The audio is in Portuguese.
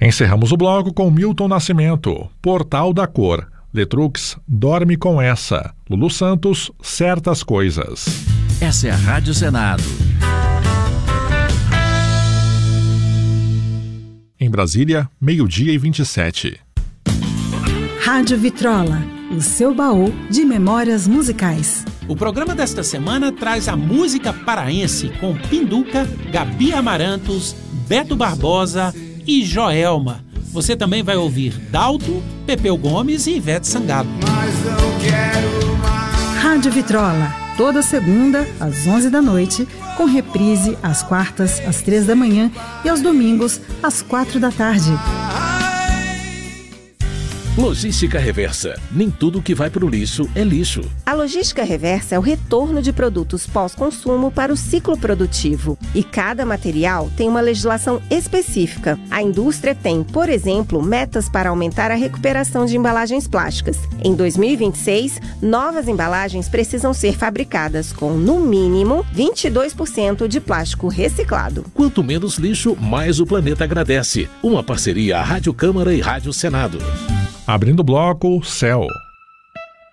Encerramos o bloco com Milton Nascimento, Portal da Cor. Letrux, Dorme com Essa. Lulu Santos, Certas Coisas. Essa é a Rádio Senado. Em Brasília, 12h27. Rádio Vitrola, o seu baú de memórias musicais. O programa desta semana traz a música paraense com Pinduca, Gabi Amarantos, Beto Barbosa e Joelma. Você também vai ouvir Dalto, Pepeu Gomes e Ivete Sangalo. Mas não quero mais. Rádio Vitrola, toda segunda às 11 da noite, com reprise às quartas às 3 da manhã e aos domingos às 4 da tarde. Logística Reversa. Nem tudo que vai para o lixo é lixo. A logística reversa é o retorno de produtos pós-consumo para o ciclo produtivo. E cada material tem uma legislação específica. A indústria tem, por exemplo, metas para aumentar a recuperação de embalagens plásticas. Em 2026, novas embalagens precisam ser fabricadas com, no mínimo, 22% de plástico reciclado. Quanto menos lixo, mais o planeta agradece. Uma parceria Rádio Câmara e Rádio Senado. Abrindo o bloco, Céu.